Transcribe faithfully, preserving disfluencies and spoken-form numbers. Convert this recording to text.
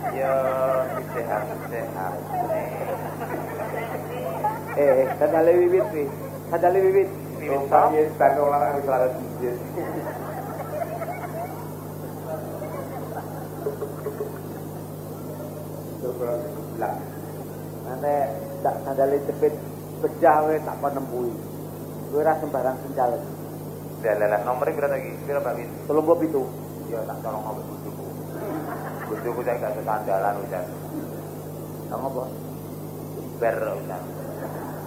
Ya, sehat-sehat. Eh, sandale wiwit wi. Sandale wiwit. Wiwit ta? Wis bang ora wis laras njit. Lah, Ane tak sandale cepit pecah we tak kon nembui. Kowe ora sembarang sendal. Dalan nomere pira lagi? Pira Pak Win? Telung puluh pitu. Ya tak tolong ngombe bojoku. Bojoku saya gak sesandalan ujan. Lah ngopo? Ber ujan.